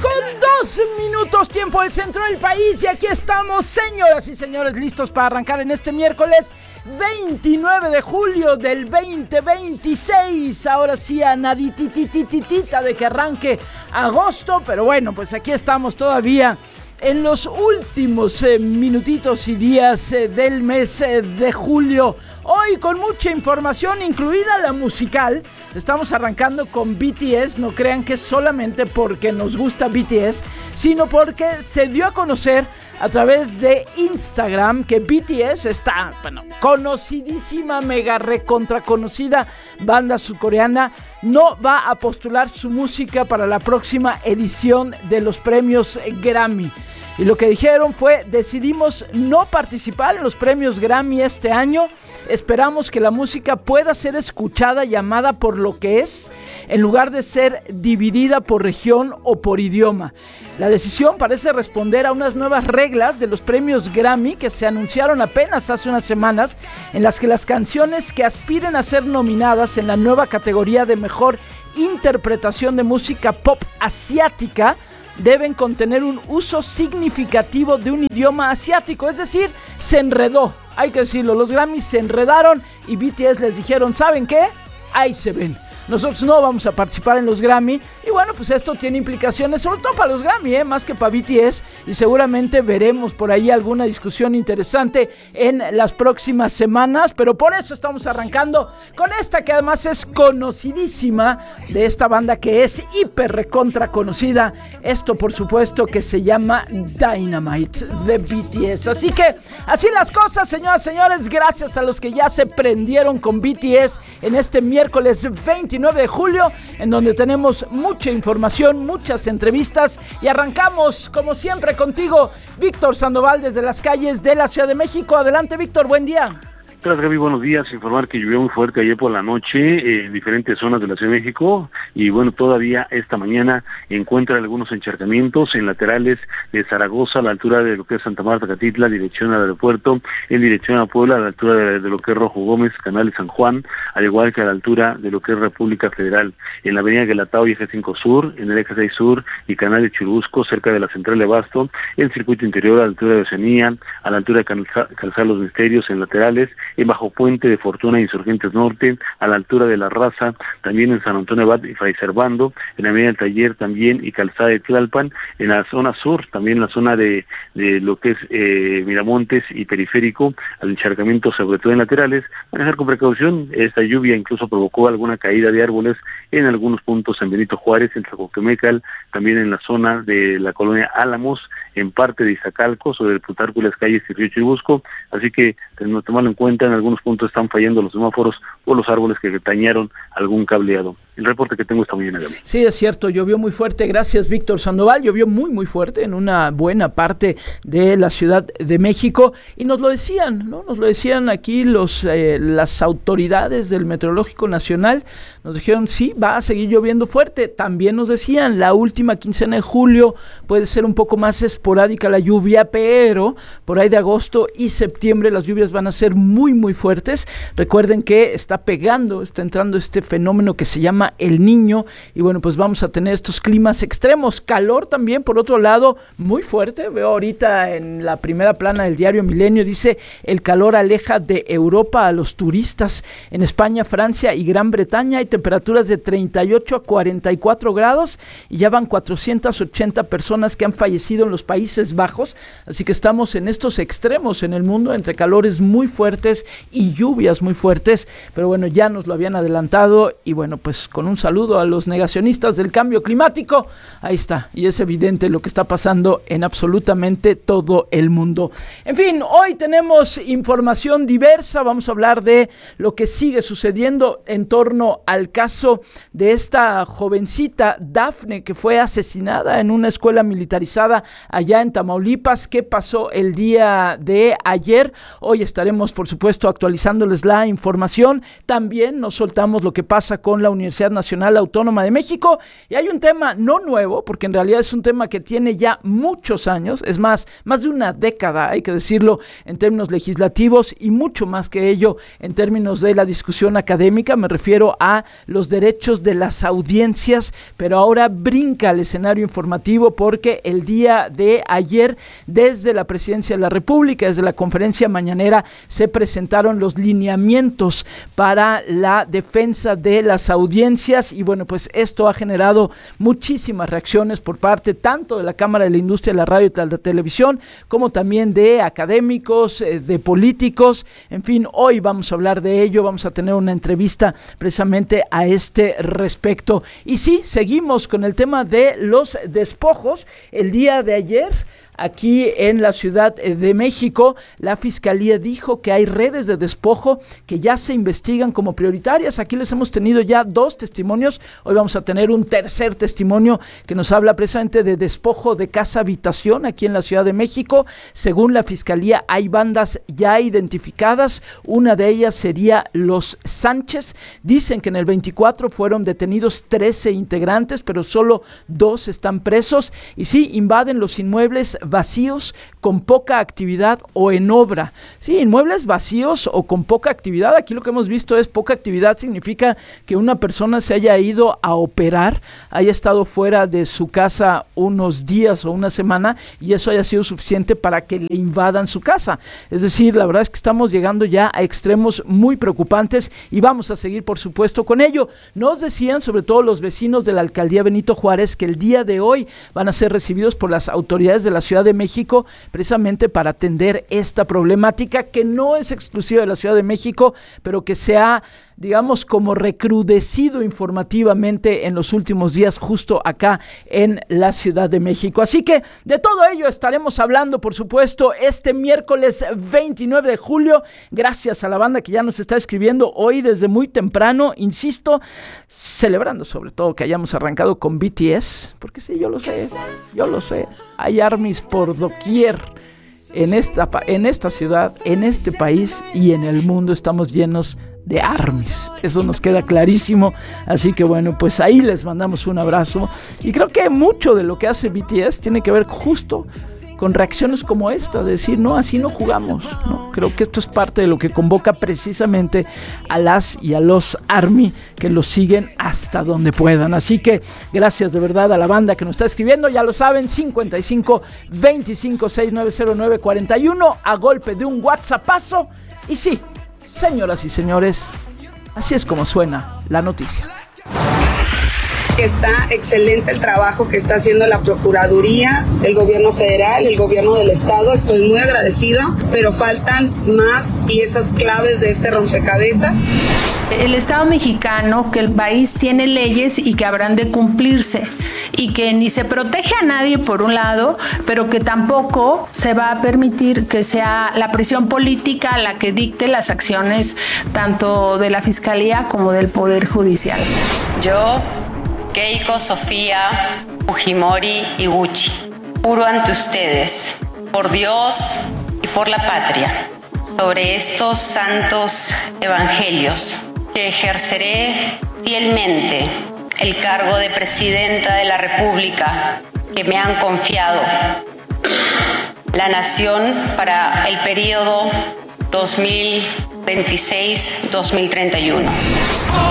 2 minutos, tiempo del centro del país, y aquí estamos, señoras y señores, listos para arrancar en este miércoles 29 de julio del 2026. Ahora sí, a nadititititita de que arranque agosto, pero bueno, pues aquí estamos todavía en los últimos minutitos y días del mes de julio. Hoy con mucha información, incluida la musical. Estamos arrancando con BTS. No crean que es solamente porque nos gusta BTS, sino porque se dio a conocer a través de Instagram que BTS, esta, conocidísima, mega recontra conocida banda surcoreana, no va a postular su música para la próxima edición de los premios Grammy. Y lo que dijeron fue: decidimos no participar en los premios Grammy este año. Esperamos que la música pueda ser escuchada y amada por lo que es, en lugar de ser dividida por región o por idioma. La decisión parece responder a unas nuevas reglas de los premios Grammy que se anunciaron apenas hace unas semanas, en las que las canciones que aspiren a ser nominadas en la nueva categoría de mejor interpretación de música pop asiática deben contener un uso significativo de un idioma asiático. Es decir, se enredó, hay que decirlo, los Grammys se enredaron y BTS les dijeron: ¿saben qué? Ahí se ven, nosotros no vamos a participar en los Grammy. Y bueno, pues esto tiene implicaciones sobre todo para los Grammy, más que para BTS, y seguramente veremos por ahí alguna discusión interesante en las próximas semanas. Pero por eso estamos arrancando con esta, que además es conocidísima, de esta banda que es hiper recontra conocida. Esto, por supuesto, que se llama Dynamite de BTS. Así que así las cosas, señoras y señores. Gracias a los que ya se prendieron con BTS en este miércoles 29 de julio, en donde tenemos mucha información, muchas entrevistas, y arrancamos como siempre contigo, Víctor Sandoval, desde las calles de la Ciudad de México. Adelante, Víctor, buen día. Gracias, Gaby, buenos días. Informar que llovió muy fuerte ayer por la noche en diferentes zonas de la Ciudad de México, y bueno, todavía esta mañana encuentra algunos encharcamientos en laterales de Zaragoza, a la altura de lo que es Santa Marta Catitla, dirección al aeropuerto, en dirección a Puebla, a la altura de lo que es Rojo Gómez, Canal de San Juan, al igual que a la altura de lo que es República Federal, en la avenida Guelatao y Eje 5 Sur, en el Eje 6 Sur y Canal de Churubusco, cerca de la Central de Abasto, el circuito interior a la altura de Oceanía, a la altura de Calzada Los Misterios, en laterales, en Bajo Puente de Fortuna Insurgentes Norte, a la altura de La Raza, también en San Antonio Abad y Fray Servando, en la avenida del Taller también, y Calzada de Tlalpan, en la zona sur, también en la zona de lo que es Miramontes y Periférico, al encharcamiento sobre todo en laterales. Manejar con precaución. Esta lluvia incluso provocó alguna caída de árboles en algunos puntos en Benito Juárez, en Tlacoquemecal, también en la zona de la colonia Álamos, en parte de Iztacalco, sobre el Plutarco y las calles y Río Churubusco. Así que tenemos que tomarlo en cuenta. En algunos puntos están fallando los semáforos o los árboles que dañaron algún cableado. El reporte que tengo esta mañana, Gaby. Sí, es cierto, llovió muy fuerte. Gracias, Víctor Sandoval. Llovió muy fuerte en una buena parte de la Ciudad de México, y nos lo decían, ¿no? Nos lo decían aquí las autoridades del Meteorológico Nacional. Nos dijeron: sí, va a seguir lloviendo fuerte. También nos decían: la última quincena de julio puede ser un poco más esporádica la lluvia, pero por ahí de agosto y septiembre las lluvias van a ser muy fuertes. Recuerden que está entrando este fenómeno que se llama El Niño, y bueno, pues vamos a tener estos climas extremos. Calor también, por otro lado, muy fuerte. Veo ahorita en la primera plana del diario Milenio, dice: el calor aleja de Europa a los turistas. En España, Francia y Gran Bretaña hay temperaturas de 38 a 44 grados, y ya van 480 personas que han fallecido en los Países Bajos. Así que estamos en estos extremos en el mundo, entre calores muy fuertes y lluvias muy fuertes. Pero bueno, ya nos lo habían adelantado, y bueno, pues con un saludo a los negacionistas del cambio climático, ahí está, y es evidente lo que está pasando en absolutamente todo el mundo. En fin, hoy tenemos información diversa. Vamos a hablar de lo que sigue sucediendo en torno al caso de esta jovencita Dafne, que fue asesinada en una escuela militarizada allá en Tamaulipas. ¿Qué pasó el día de ayer? Hoy estaremos, por supuesto, actualizándoles la información. También no soltamos lo que pasa con la Universidad Nacional Autónoma de México. Y hay un tema no nuevo, porque en realidad es un tema que tiene ya muchos años, es más de una década, hay que decirlo, en términos legislativos, y mucho más que ello en términos de la discusión académica. Me refiero a los derechos de las audiencias, pero ahora brinca al escenario informativo porque el día de ayer, desde la Presidencia de la República, desde la conferencia mañanera, se presentaron los lineamientos para la defensa de las audiencias, y bueno, pues esto ha generado muchísimas reacciones por parte tanto de la Cámara de la Industria de la Radio y de la Televisión, como también de académicos, de políticos. En fin, hoy vamos a hablar de ello, vamos a tener una entrevista precisamente a este respecto. Y sí, seguimos con el tema de los despojos. El día de ayer, aquí en la Ciudad de México, la Fiscalía dijo que hay redes de despojo que ya se investigan como prioritarias. Aquí les hemos tenido ya 2 testimonios, hoy vamos a tener un tercer testimonio que nos habla precisamente de despojo de casa habitación aquí en la Ciudad de México. Según la Fiscalía, hay bandas ya identificadas, una de ellas sería Los Sánchez. Dicen que en el 24 fueron detenidos 13 integrantes, pero solo 2 están presos, y sí, invaden los inmuebles vacíos, con poca actividad o en obra. Sí, inmuebles vacíos o con poca actividad. Aquí lo que hemos visto es poca actividad, significa que una persona se haya ido a operar, haya estado fuera de su casa unos días o una semana, y eso haya sido suficiente para que le invadan su casa. Es decir, la verdad es que estamos llegando ya a extremos muy preocupantes, y vamos a seguir, por supuesto, con ello. Nos decían, sobre todo los vecinos de la alcaldía Benito Juárez, que el día de hoy van a ser recibidos por las autoridades de la Ciudad de México, precisamente para atender esta problemática que no es exclusiva de la Ciudad de México, pero que se ha, digamos, como recrudecido informativamente en los últimos días justo acá en la Ciudad de México. Así que de todo ello estaremos hablando, por supuesto, este miércoles 29 de julio, gracias a la banda que ya nos está escribiendo hoy desde muy temprano, insisto, celebrando sobre todo que hayamos arrancado con BTS, porque sí, yo lo sé, hay ARMYs por doquier. En esta ciudad, en este país y en el mundo estamos llenos de ARMYs, eso nos queda clarísimo. Así que bueno, pues ahí les mandamos un abrazo, y creo que mucho de lo que hace BTS tiene que ver justo con reacciones como esta, de decir, no, así no jugamos, ¿no? Creo que esto es parte de lo que convoca precisamente a las y a los ARMY, que los siguen hasta donde puedan. Así que gracias de verdad a la banda que nos está escribiendo, ya lo saben, 55 25 6909 41, a golpe de un WhatsAppazo. Y sí, señoras y señores, así es como suena la noticia. Está excelente el trabajo que está haciendo la Procuraduría, el gobierno federal, el gobierno del estado. Estoy muy agradecido, pero faltan más piezas claves de este rompecabezas. El Estado mexicano, que el país tiene leyes y que habrán de cumplirse, y que ni se protege a nadie por un lado, pero que tampoco se va a permitir que sea la presión política la que dicte las acciones tanto de la Fiscalía como del Poder Judicial. Yo, Keiko Sofía Fujimori Iguchi, juro ante ustedes, por Dios y por la patria, sobre estos santos evangelios, que ejerceré fielmente el cargo de Presidenta de la República que me han confiado la nación para el periodo 2026-2031.